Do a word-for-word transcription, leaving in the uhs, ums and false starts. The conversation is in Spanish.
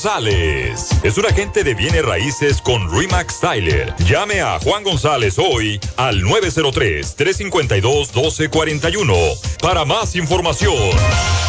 González es un agente de bienes raíces con Remax Tyler. Llame a Juan González hoy al nueve cero tres, tres cinco dos, uno dos cuatro uno para más información.